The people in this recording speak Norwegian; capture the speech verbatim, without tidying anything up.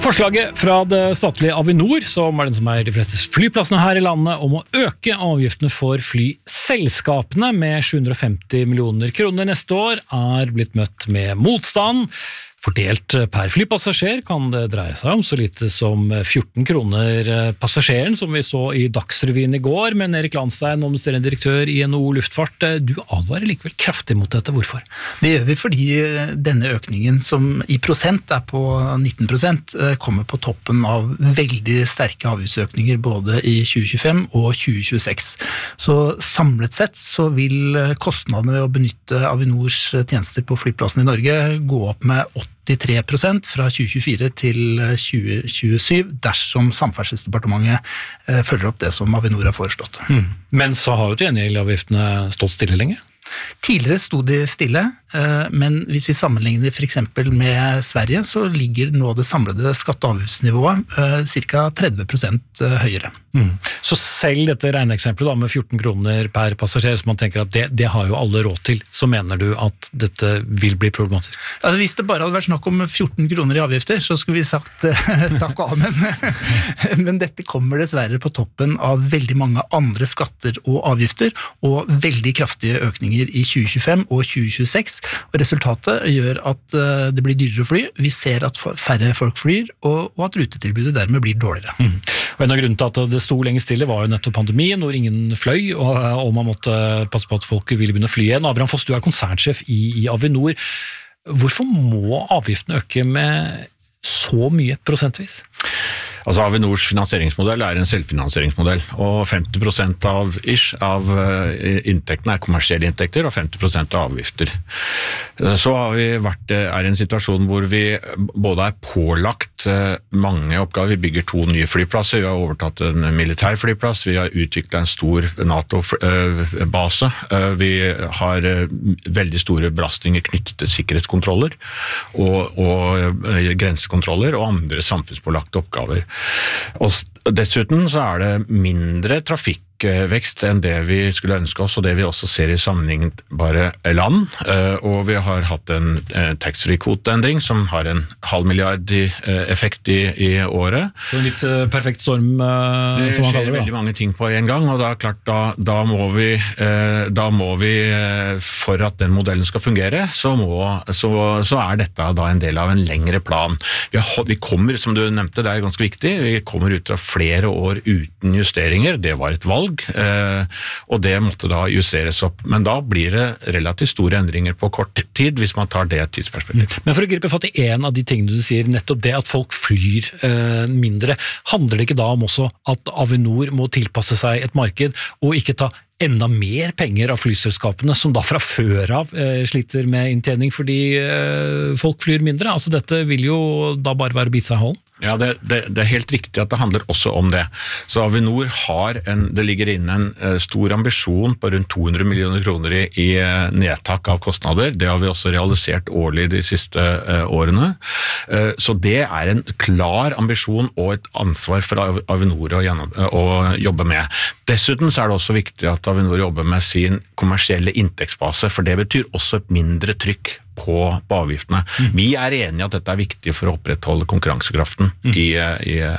Forslaget fra det statlige Avinor, som er den som er de fleste flyplassene her i landet, om å øke avgiftene for flyselskapene med sju hundre og femti millioner kroner neste år, er blitt møtt med motstand. Fordelt per flypassasjer kan det dreie seg om så lite som fjorten kroner passasjeren, som vi så i Dagsrevyen i går, men Erik Landstein, administrerende direktør i N H O Luftfart, du advarer likevel kraftig mot dette. Hvorfor? Det gjør vi fordi denne økningen, som i prosent er på nitten prosent, kommer på toppen av veldig sterke avgiftsøkninger både i tjue tjuefem og tjue tjueseks. Så samlet sett så vil kostnadene ved å benytte Avinors tjenester på flyplassen i Norge gå opp med åttitre prosent fra tjue tjuefire til tjue tjuesyv dersom Samferdselsdepartementet følger opp det som Avinor har foreslått. Mm. Men så har jo til gjengjeld avgiftene stått stille lenge? Tidligere stod de stille, men hvis vi sammenligner for eksempel med Sverige, så ligger nå det samlede skatte- og avgiftsnivået ca. tretti prosent høyere. Mm. Så selv dette regneeksempelet da, med fjorten kroner per passasjer, som man tenker at det, det har jo alle råd til, så mener du at dette vil bli problematisk? Altså, hvis det bare hadde vært snakk om fjorten kroner i avgifter, så skulle vi sagt takk og amen. Men dette kommer dessverre på toppen av veldig mange andre skatter og avgifter, og veldig kraftige økninger i tjue tjuefem og tjue tjueseks, og resultatet gjør at det blir dyrere å fly. Vi ser at færre folk flyr, og at rutetilbudet dermed blir dårligere. Mm. Og en av grunnen til at det sto lenge stille var jo nettopp pandemien, hvor ingen fløy, og, og man måtte passe på at folk ville begynne å fly igjen. Abraham Foss, du er konsernsjef i, i Avinor. Hvorfor må avgiften øke med så mye prosentvis? Altså Avinors finansieringsmodell er en selvfinansieringsmodell, og femti prosent av, ish, av inntektene er kommersielle inntekter, og femti prosent av avgifter. Så har vi vært er i en situasjon hvor vi både er pålagt mange oppgaver. Vi bygger to nye flyplasser, vi har overtatt en militær flyplass, vi har utviklet en stor NATO-base, vi har veldig store belastninger knyttet til sikkerhetskontroller og, og grensekontroller og andre samfunnspålagte oppgaver. Og dessuten så er det mindre trafikkvekst enn det vi skulle ønske oss, og det vi også ser i sammenlignbare land, og vi har hatt en tax-free-kvoteendring som har en halv milliard i effekt i, i året. Så en litt perfekt storm, det som man kaller det. Det skjer veldig mange ting på en gang, og da, klart, da, da, må vi, da må vi, for at den modellen skal fungere, så, må, så, så er dette da en del av en lengre plan. Vi, har, vi kommer, som du nevnte, det er ganske viktig, vi kommer ut av flere år uten justeringer, det var et valg, og det måtte da justeres opp. Men da blir det relativt store endringer på kort tid, hvis man tar det tidsperspektivet. Men for å gripe fatt i en av de tingene du sier, nettopp det at folk flyr eh, mindre, handler det ikke da om også at Avinor må tilpasse seg et marked, og ikke ta enda mer penger av flyselskapene, som da fra før av eh, sliter med inntjening fordi eh, folk flyr mindre? Altså dette vil jo da bare være å bite seg i hånden? Ja, det, det, det er helt riktig at det handler også om det. Så Avinor har en, det ligger inne en uh, stor ambisjon på rundt to hundre millioner kroner i, i uh, nedtak av kostnader. Det har vi også realisert årlig de siste uh, årene. Uh, så det er en klar ambisjon og et ansvar for Avinor å, gjennom, uh, å jobbe med. Dessuten så er det også viktig at Avinor jobber med sin kommersielle inntektsbase, for det betyr også et mindre trykk på, på avgiftene. Mm. Vi er enige at dette er viktig for å opprettholde konkurransekraften mm. i, i,